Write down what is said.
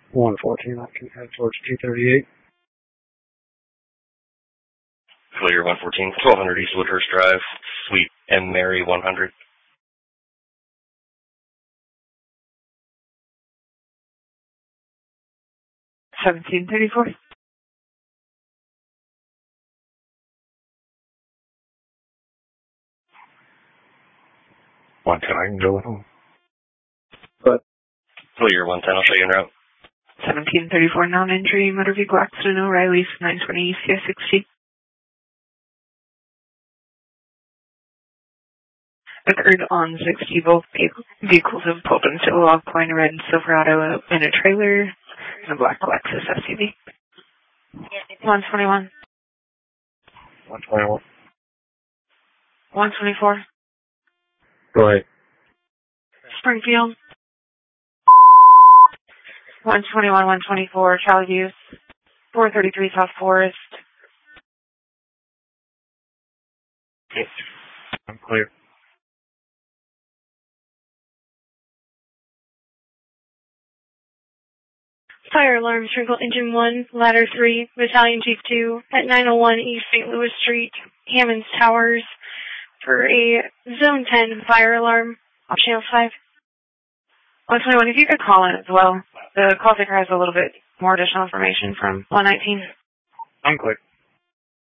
114, I can head towards 238. Clear 114, 1200 East Woodhurst Drive, Suite M. Mary 100. 1734. 110, I can go with them. But Clear 110, I'll show you en route. 1734, non-injury, motor vehicle accident, O'Reilly's 920 East CS60. Occurred on 60. Both vehicles have pulled into a log line, a red and Silverado in a trailer, and a black Lexus SUV. 121. 121. 124. Go ahead. Springfield. 121, 124, Charlie Views. 433 South Forest. Yes. I'm clear. Fire alarm, Trinkle Engine 1, Ladder 3, Battalion Chief 2, at 901 East St. Louis Street, Hammonds Towers, for a Zone 10 fire alarm, Channel 5. 121, if you could call in as well. The call taker has a little bit more additional information from 119. I'm clear.